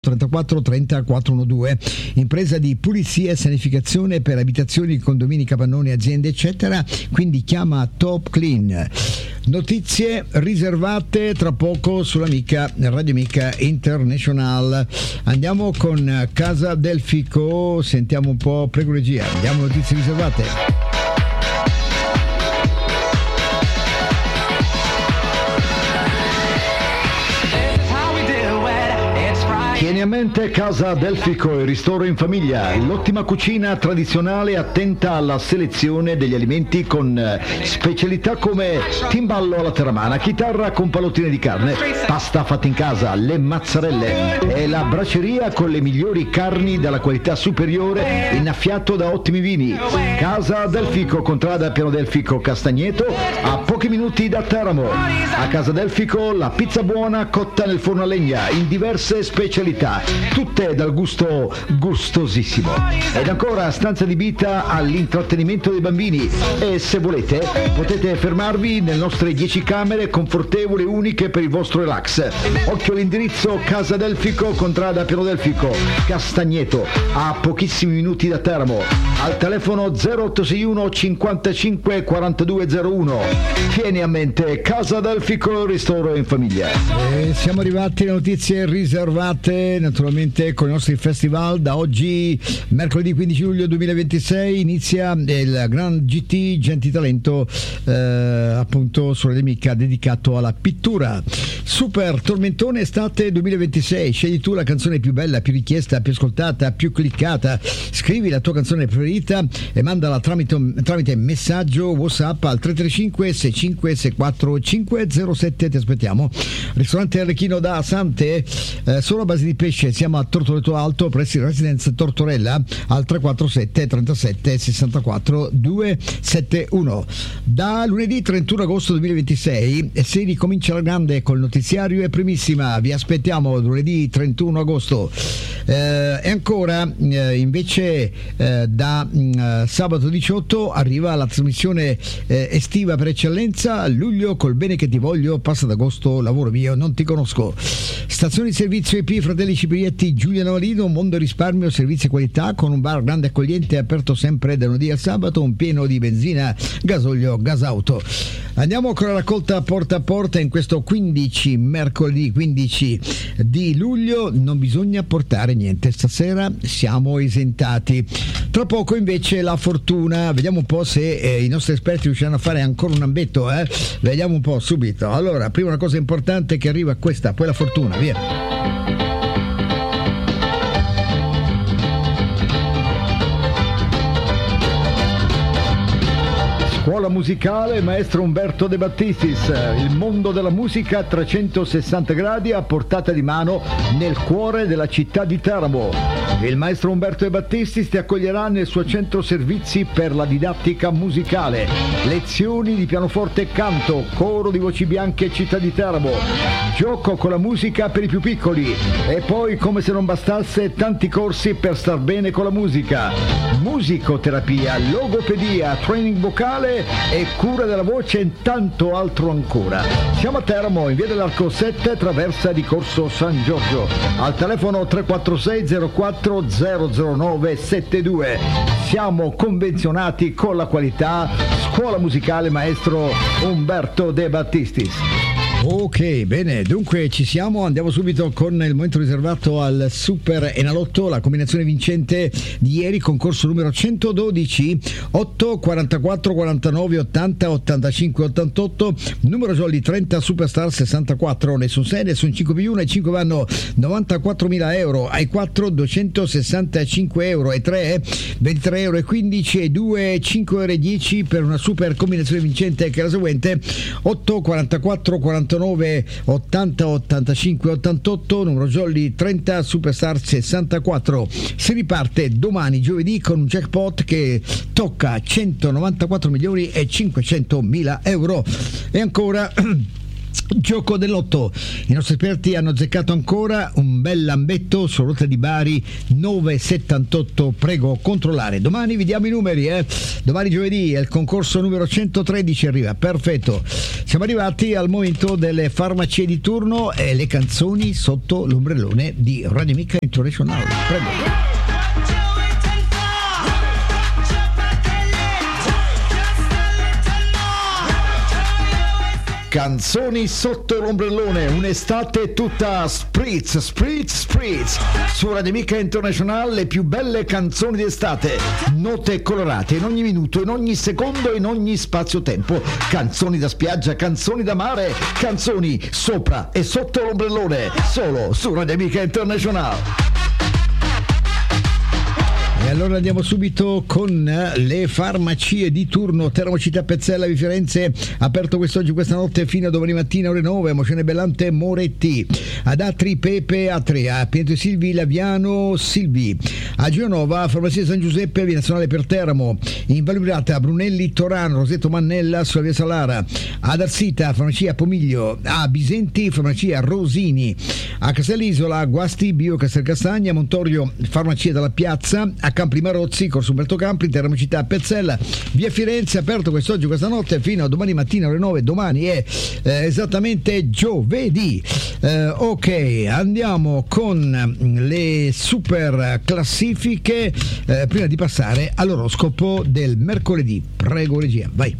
34 30 412, impresa di pulizia e sanificazione per abitazioni, condomini, capannoni, aziende eccetera, quindi chiama Top Clean. Notizie riservate tra poco sulla Radio Amica International. Andiamo con Casa del Fico, sentiamo un po', prego regia, andiamo, notizie riservate. Tieni a mente Casa del Fico, il ristoro in famiglia, l'ottima cucina tradizionale attenta alla selezione degli alimenti con specialità come timballo alla terramana, chitarra con pallottine di carne, pasta fatta in casa, le mazzarelle e la braceria con le migliori carni dalla qualità superiore, innaffiato da ottimi vini. Casa del Fico, contrada Piano del Fico Castagneto, a pochi minuti da Teramo. A Casa del Fico la pizza buona cotta nel forno a legna in diverse specialità, tutte dal gusto gustosissimo. Ed ancora stanza adibita all'intrattenimento dei bambini e se volete potete fermarvi nelle nostre 10 camere confortevoli, uniche per il vostro relax. Occhio all'indirizzo: Casa del Fico, contrada Piano del Fico Castagneto, a pochissimi minuti da Teramo. Al telefono 0861 55 4201. Tieni a mente Casa del Fico, ristoro in famiglia. Siamo arrivati alle notizie riservate, naturalmente con i nostri festival. Da oggi, mercoledì 15 luglio 2026, inizia il Grand GT Gentitalento, appunto sulla Amica, dedicato alla pittura. Super Tormentone Estate 2026, scegli tu la canzone più bella, più richiesta, più ascoltata, più cliccata. Scrivi la tua canzone preferita e mandala tramite messaggio WhatsApp al 335 65 64 507. Ti aspettiamo. Ristorante Arlecchino da Asante, solo a base di pesce. Siamo a Tortoreto Alto, presso Residenza Tortorella, al 347 37 64 271. Da lunedì 31 agosto 2026 si ricomincia la grande col notiziario e primissima. Vi aspettiamo lunedì 31 agosto. E ancora invece da sabato 18 arriva la trasmissione estiva per eccellenza, luglio col bene che ti voglio, passa d'agosto, lavoro mio, non ti conosco. Stazioni servizio EP Fratelli Ciprietti, Giulia Navalino, Mondo Risparmio, servizi e qualità, con un bar grande accogliente aperto sempre da lunedì al sabato, un pieno di benzina, gasolio, gasauto. Andiamo con la raccolta porta a porta in questo mercoledì 15 di luglio. Non bisogna portare niente, stasera siamo esentati. Tra poco invece la fortuna, vediamo un po' se i nostri esperti riusciranno a fare ancora un ambetto, vediamo un po' subito. Allora, prima una cosa importante che arriva questa, poi la fortuna, via. Scuola musicale Maestro Umberto De Battistis, il mondo della musica a 360 gradi a portata di mano nel cuore della città di Teramo. Il maestro Umberto De Battistis ti accoglierà nel suo centro servizi per la didattica musicale, lezioni di pianoforte e canto, coro di voci bianche città di Teramo, gioco con la musica per i più piccoli e poi, come se non bastasse, tanti corsi per star bene con la musica, musicoterapia, logopedia, training vocale e cura della voce e tanto altro ancora. Siamo a Teramo, in via dell'Arco 7, traversa di Corso San Giorgio. Al telefono 346 04 009 72. Siamo convenzionati con la qualità. Scuola musicale Maestro Umberto De Battistis. Ok, bene, dunque ci siamo, andiamo subito con il momento riservato al Super Enalotto, la combinazione vincente di ieri, concorso numero 112, 8, 44, 49, 80, 85, 88, numero jolly 30, Superstar 64, nessun 6, nessun 5 più 1, ai 5 vanno 94.000 euro, ai 4 265 euro, ai 3 23 euro e 15, e 2 5 euro e 10 per una super combinazione vincente che è la seguente: 8, 44, 49, 80, 85, 88, numero jolly 30, Superstar 64. Si riparte domani giovedì con un jackpot che tocca 194 milioni e 500 mila euro. E ancora Gioco del lotto, i nostri esperti hanno azzeccato ancora un bel lambetto sulla rotta di Bari 978, prego controllare. Domani vi diamo i numeri, domani giovedì il concorso numero 113 arriva, perfetto. Siamo arrivati al momento delle farmacie di turno e le canzoni sotto l'ombrellone di Radio Amica International, prego. Canzoni sotto l'ombrellone, un'estate tutta spritz, spritz, spritz. Su Radio Amica International le più belle canzoni d'estate, note colorate in ogni minuto, in ogni secondo, in ogni spazio-tempo. Canzoni da spiaggia, canzoni da mare, canzoni sopra e sotto l'ombrellone, solo su Radio Amica International. E allora andiamo subito con le farmacie di turno. Teramo Città Pezzella di Firenze, aperto quest'oggi, questa notte fino a domani mattina ore 9. Mozione Bellante Moretti, ad Atri Pepe Atri, a Pietro Silvi Laviano Silvi, a Genova Farmacia San Giuseppe, via Nazionale per Teramo, in Valurata Brunelli Torano, Rosetto Mannella sulla via Salara, ad Arsita Farmacia Pomiglio, a Bisenti Farmacia Rosini, a Castellisola Guasti Bio Castelcastagna, a Montorio Farmacia della Piazza, a Campri Marozzi, Corso Umberto Campri, Teramo Città Pezzella, via Firenze, aperto quest'oggi, questa notte fino a domani mattina alle 9. Domani è esattamente giovedì. Ok, andiamo con le super classifiche prima di passare all'oroscopo del mercoledì. Prego regia, vai.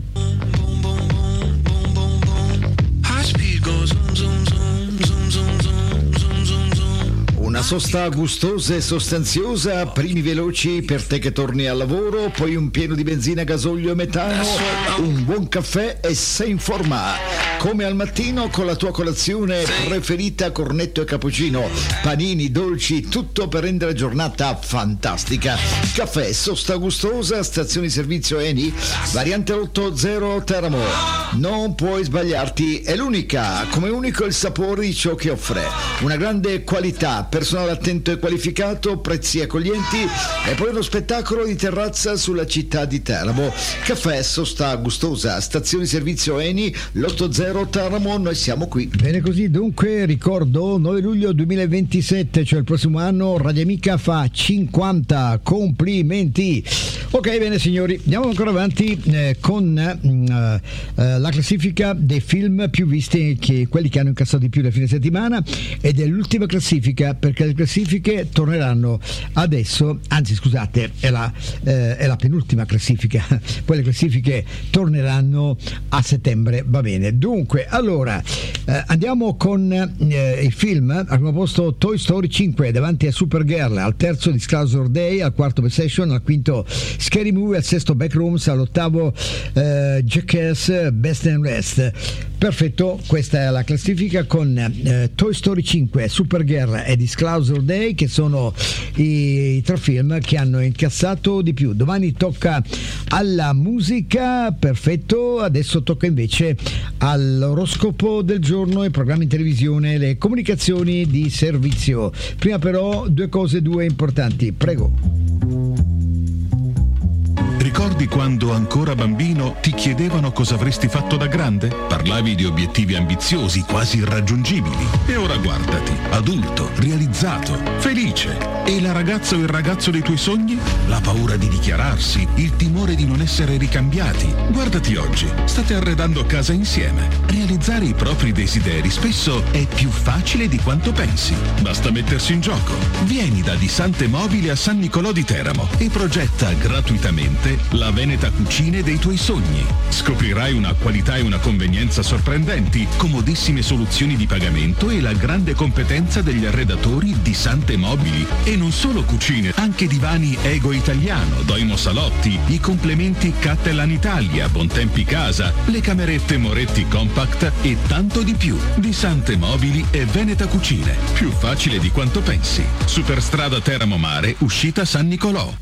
Una sosta gustosa e sostanziosa, primi veloci per te che torni al lavoro, poi un pieno di benzina, gasolio e metano, un buon caffè e sei in forma. Come al mattino con la tua colazione preferita, cornetto e cappuccino, panini, dolci, tutto per rendere la giornata fantastica. Caffè, sosta gustosa, stazione di servizio Eni, variante 80 Teramo. Non puoi sbagliarti, è l'unica, come unico il sapore di ciò che offre. Una grande qualità, personale attento e qualificato, prezzi accoglienti e poi uno spettacolo di terrazza sulla città di Teramo. Caffè, sosta gustosa, stazione di servizio Eni, l'80 Teramo, noi siamo qui. Bene così, dunque ricordo 9 luglio 2027, cioè il prossimo anno, Radio Amica fa 50, complimenti. Ok, bene signori, andiamo ancora avanti con la classifica dei film più visti, che quelli che hanno incassato di più la fine settimana, ed è l'ultima classifica perché le classifiche torneranno adesso, anzi scusate, è la penultima classifica, poi le classifiche torneranno a settembre, va bene. Dunque, allora andiamo con i film. Al primo posto Toy Story 5 davanti a Supergirl, al terzo Disclosure Day, al quarto Possession, al quinto Scary Movie, al sesto Backrooms, all'ottavo Jackass Best and Rest. Perfetto, questa è la classifica con Toy Story 5, Supergirl e Disclosure Day, che sono i tre film che hanno incassato di più. Domani tocca alla musica, perfetto, adesso tocca invece all'oroscopo del giorno, i programmi in televisione, le comunicazioni di servizio. Prima però due cose importanti, prego. Ricordi quando ancora bambino ti chiedevano cosa avresti fatto da grande? Parlavi di obiettivi ambiziosi, quasi irraggiungibili. E ora guardati, adulto, realizzato, felice. E la ragazza o il ragazzo dei tuoi sogni? La paura di dichiararsi, il timore di non essere ricambiati. Guardati oggi, state arredando casa insieme. Realizzare i propri desideri spesso è più facile di quanto pensi. Basta mettersi in gioco. Vieni da Di Sante Mobili a San Nicolò di Teramo e progetta gratuitamente la Veneta Cucine dei tuoi sogni. Scoprirai una qualità e una convenienza sorprendenti, comodissime soluzioni di pagamento e la grande competenza degli arredatori Di Sante Mobili. E non solo cucine, anche divani Ego Italiano, Doimo Salotti, i complementi Cattelan Italia, Bontempi Casa, le camerette Moretti Compact e tanto di più. Di Sante Mobili e Veneta Cucine. Più facile di quanto pensi. Superstrada Teramo Mare, uscita San Nicolò.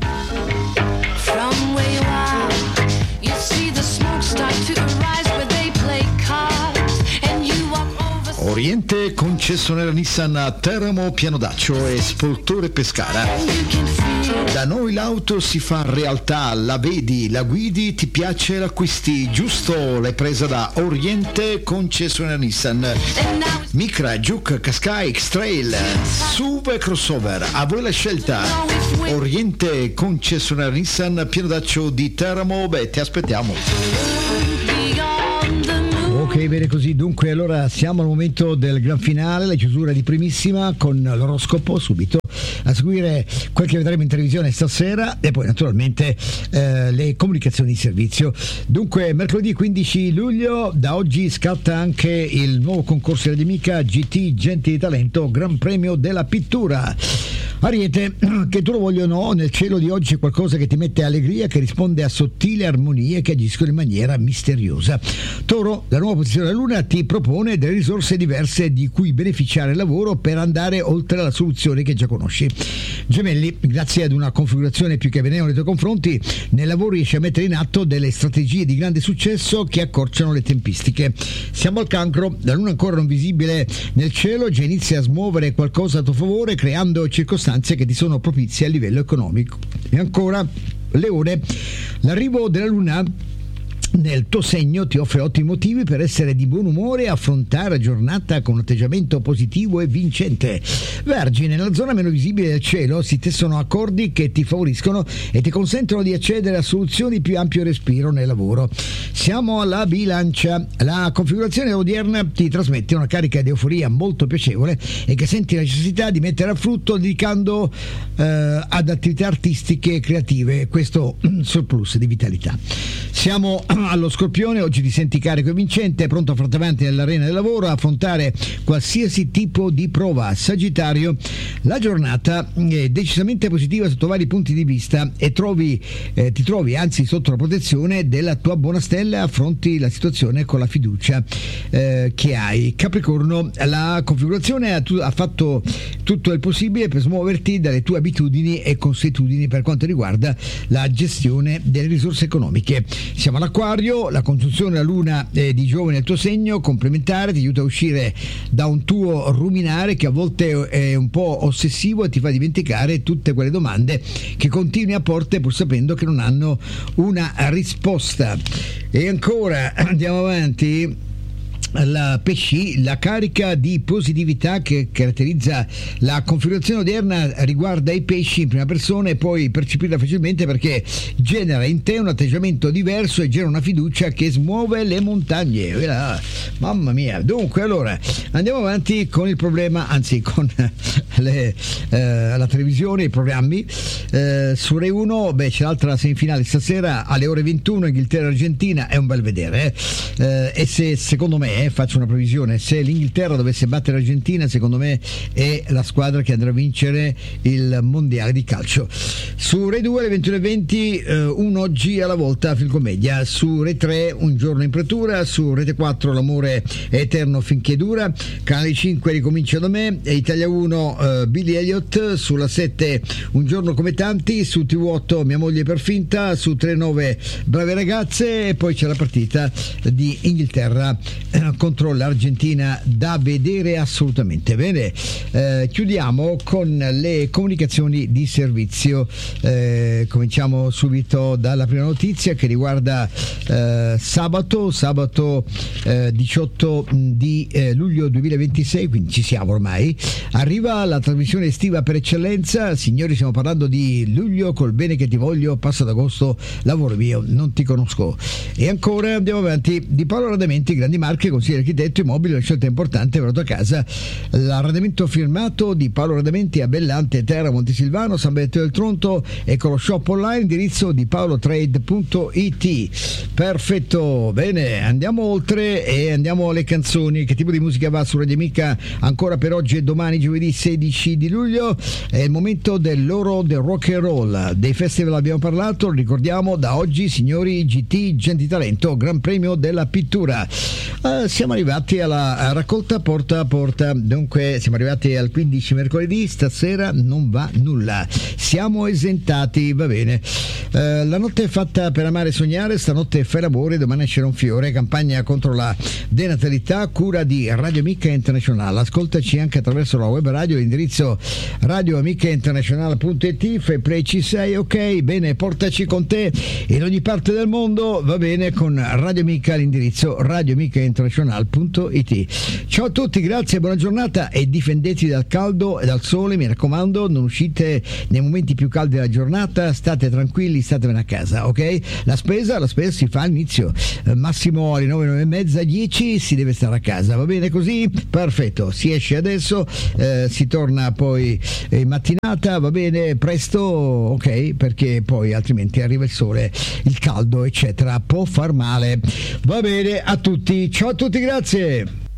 From where you are, you see the smoke start to arise where they play cards and you walk over. Oriente, concessionaria Nissan a Teramo, Pianodaccio e Spoltore Pescara. Da noi l'auto si fa realtà, la vedi, la guidi, ti piace, l'acquisti, giusto? L'hai presa da Oriente, concessionaria Nissan. Micra, Juke, Qashqai, X-Trail, SUV e crossover, a voi la scelta. Oriente, concessionaria Nissan, Pianodaccio di Teramo, ti aspettiamo. Ok, bene così, dunque allora siamo al momento del gran finale, la chiusura di Primissima con l'oroscopo subito, a seguire quel che vedremo in televisione stasera e poi naturalmente le comunicazioni di servizio. Dunque mercoledì 15 luglio, da oggi scatta anche il nuovo concorso di Radio Amica GT Gente di Talento, Gran Premio della Pittura. Ariete, che tu lo voglia o no, nel cielo di oggi c'è qualcosa che ti mette allegria, che risponde a sottili armonie che agiscono in maniera misteriosa. Toro, la nuova posizione della Luna ti propone delle risorse diverse di cui beneficiare al lavoro per andare oltre la soluzione che già conosci. Gemelli, grazie ad una configurazione più che benevole nei tuoi confronti, nel lavoro riesci a mettere in atto delle strategie di grande successo che accorciano le tempistiche. Siamo al Cancro, la Luna ancora non visibile nel cielo, già inizia a smuovere qualcosa a tuo favore, creando circostanze che ti sono propizie a livello economico. E ancora Leone, l'arrivo della Luna nel tuo segno ti offre ottimi motivi per essere di buon umore e affrontare la giornata con un atteggiamento positivo e vincente. Vergine, nella zona meno visibile del cielo si tessono accordi che ti favoriscono e ti consentono di accedere a soluzioni di più ampio respiro nel lavoro. Siamo alla Bilancia, la configurazione odierna ti trasmette una carica di euforia molto piacevole e che senti la necessità di mettere a frutto dedicando ad attività artistiche e creative questo surplus di vitalità. Siamo allo Scorpione, oggi ti senti carico e vincente, pronto a portare avanti nell'arena del lavoro, a affrontare qualsiasi tipo di prova. Sagittario, la giornata è decisamente positiva sotto vari punti di vista e ti trovi anzi sotto la protezione della tua buona stella, affronti la situazione con la fiducia che hai. Capricorno, la configurazione ha fatto tutto il possibile per smuoverti dalle tue abitudini e consuetudini per quanto riguarda la gestione delle risorse economiche. Siamo all'Acquario, la congiunzione della Luna di Giove nel tuo segno complementare ti aiuta a uscire da un tuo ruminare che a volte è un po' ossessivo e ti fa dimenticare tutte quelle domande che continui a porte pur sapendo che non hanno una risposta. E ancora andiamo avanti. La Pesci, la carica di positività che caratterizza la configurazione odierna riguarda i pesci in prima persona e puoi percepirla facilmente perché genera in te un atteggiamento diverso e genera una fiducia che smuove le montagne. Mamma mia. Dunque allora andiamo avanti con il problema, anzi con la televisione, i programmi. Su Rai 1 c'è l'altra semifinale stasera alle ore 21, Inghilterra-Argentina, è un bel vedere e se secondo me faccio una previsione, se l'Inghilterra dovesse battere l'Argentina, secondo me è la squadra che andrà a vincere il mondiale di calcio. Su Rai 2 alle 21:20 un oggi alla volta filmcommedia, su Rai 3 Un giorno in pretura, su Rete 4 L'amore è eterno finché dura, Canale 5 Ricomincia da me, e Italia 1 Billy Elliot, sulla 7 Un giorno come tanti, su TV8 Mia moglie per finta, su 3-9 Brave ragazze, e poi c'è la partita di Inghilterra contro l'Argentina da vedere assolutamente. Bene, chiudiamo con le comunicazioni di servizio. Cominciamo subito dalla prima notizia che riguarda sabato 18 di luglio 2026, quindi ci siamo ormai, arriva la trasmissione estiva per eccellenza. Signori, stiamo parlando di luglio, col bene che ti voglio, passa ad agosto, lavoro mio, non ti conosco. E ancora andiamo avanti. Di Paolo Radamenti, Grandi Marche, consigliere architetto immobile, una scelta importante, è venuto a casa l'arredamento firmato di Paolo Radamenti a Bellante, Terra, Montesilvano, San Benedetto del Tronto, e con lo shop online, indirizzo di paolotrade.it. Perfetto, bene, andiamo oltre e andiamo alle canzoni. Che tipo di musica va su Radio Amica ancora per oggi e domani, giovedì 16 di luglio? È il momento dell'oro del rock and roll, dei festival abbiamo parlato, ricordiamo da oggi, signori, GT Gente di Talento, Gran Premio della Pittura. siamo arrivati alla raccolta porta a porta, dunque siamo arrivati al 15 mercoledì, stasera non va nulla, siamo esentati, va bene. La notte è fatta per amare e sognare, stanotte fai l'amore, domani c'era un fiore, campagna contro la denatalità, cura di Radio Amica Internazionale. Ascoltaci anche attraverso la web radio, l'indirizzo radioamicainternazionale.it, fai play, ci sei, ok, bene, portaci con te in ogni parte del mondo, va bene, con Radio Amica, l'indirizzo radioamicainternazionale.it. Ciao a tutti, grazie, buona giornata e difendetevi dal caldo e dal sole, mi raccomando, non uscite nei momenti più caldi della giornata, state tranquilli, statevene a casa, ok? La spesa si fa all'inizio, massimo alle 9, 9:30, 10 si deve stare a casa, va bene così? Perfetto, si esce adesso, si torna poi in mattinata, va bene, presto, ok? Perché poi altrimenti arriva il sole, il caldo, eccetera, può far male. Va bene a tutti, ciao a tutti, grazie.